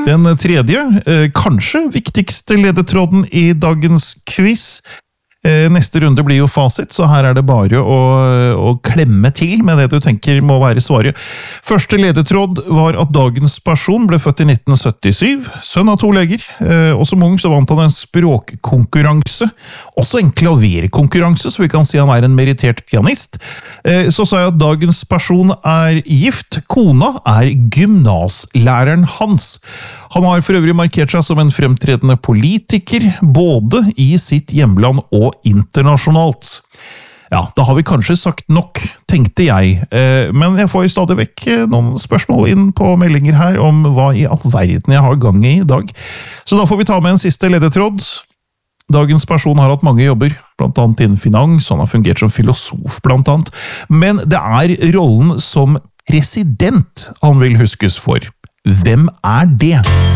Den tredje, kanskje viktigste ledetråden I dagens quiz. Neste runde blir jo fasit, så her det bare å klemme til med det du tenker må være svaret. Første ledetråd var at dagens person ble født I 1977, sønn av 2 leger, og som ung så vant han en språkkonkurranse, også en klaverkonkurranse, så vi kan si han en meritert pianist. Så sa jeg at dagens person gift, kona gymnaslæreren hans. Han har for øvrig markert seg som en fremtredende politiker, både I sitt hjemland og internasjonalt. Ja, da har vi kanskje sagt nok, tenkte jeg, men jeg får jo stadig vekk noen spørsmål inn på meldinger her om hva I all verden jeg har gang I dag. Så da får vi ta med en siste ledetråd. Dagens person har hatt mange jobber, blant annet innen finans, han har fungert som filosof blant annet, men det rollen som president han vil huskes for. Hvem det?